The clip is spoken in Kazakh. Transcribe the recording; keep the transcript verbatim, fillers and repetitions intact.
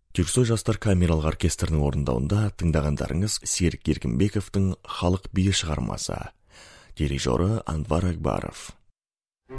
Түрксой жастар камералық оркестрінің орындауында тыңдағандарыңыз Серік Еркінбековтың «Халық биі» шығармасы. Дирижері Анвар Акбаров.